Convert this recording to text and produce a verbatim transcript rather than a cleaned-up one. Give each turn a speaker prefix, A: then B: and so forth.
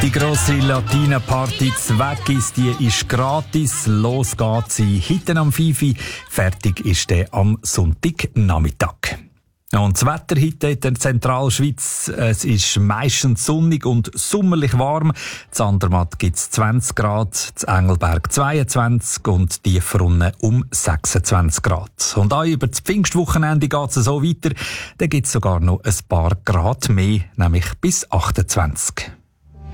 A: Die grosse Latina-Party Zweckis, die ist gratis. Los geht sie heute am fünf Uhr. Fertig ist der am Sonntagnachmittag. Und das Wetter heute in der Zentralschweiz, es ist meistens sonnig und sommerlich warm. In Andermatt gibt es zwanzig Grad, in Engelberg zweiundzwanzig und Tiefenbrunnen um sechsundzwanzig Grad. Und auch über das Pfingstwochenende geht es so weiter. Da gibt es sogar noch ein paar Grad mehr, nämlich bis achtundzwanzig.